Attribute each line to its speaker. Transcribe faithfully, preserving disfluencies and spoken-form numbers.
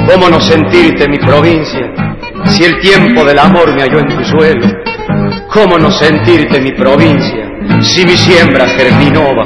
Speaker 1: ¿Cómo no sentirte mi provincia, si el tiempo del amor me halló en tu suelo? ¿Cómo no sentirte mi provincia, si mi siembra germinó bajo